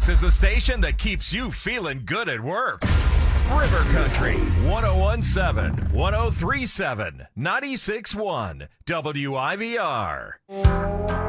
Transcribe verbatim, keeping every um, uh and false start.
This is the station that keeps you feeling good at work. River Country, one oh one point seven, one oh three point seven, ninety-six point one, W I V R.